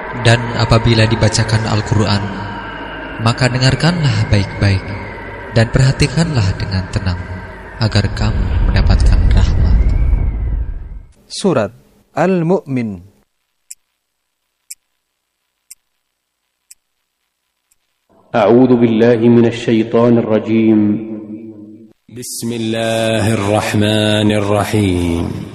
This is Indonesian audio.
Dan apabila dibacakan Al-Quran, maka dengarkanlah baik-baik dan perhatikanlah dengan tenang, agar kamu mendapatkan rahmat. Surat Al-Mu'min. A'udzu billahi minasy syaithanir rajim. Bismillahirrahmanirrahim.